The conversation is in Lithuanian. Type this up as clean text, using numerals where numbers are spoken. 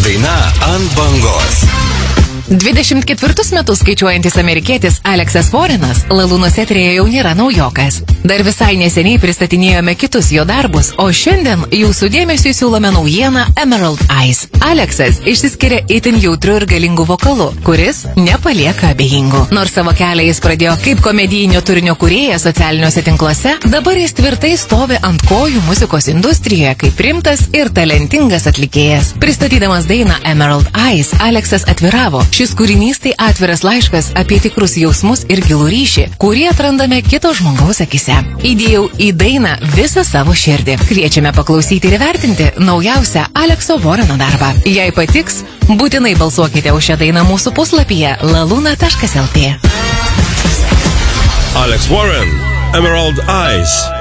Daina ant bangos. 24 metus skaičiuojantis amerikietis Aleksas Warrenas Lalūnos eteryje jau nėra naujokas. Dar visai neseniai pristatinėjome kitus jo darbus, o šiandien jūsų dėmesiui siūlome naujieną Emerald Eyes. Aleksas išsiskiria itin jautriu ir galingu vokalu, kuris nepalieka abejingų. Nors savo kelią jis pradėjo kaip komedijinio turinio kūrėjas socialiniuose tinkluose, dabar jis tvirtai stovi ant kojų muzikos industrijoje kaip rimtas ir talentingas atlikėjas. Pristatydamas dainą Emerald Eyes, Aleksas atviravo. Šis kūrinys tai atviras laiškas apie tikrus jausmus ir gilų ryšį, kurį atrandame kito žmogaus akise. Įdėjau į dainą visą savo širdį. Kviečiame paklausyti ir vertinti naujausią Alekso Warreno darbą. Jei patiks, būtinai balsuokite už šią dainą mūsų puslapyje laluna.lt. Alex Warren, Emerald Eyes.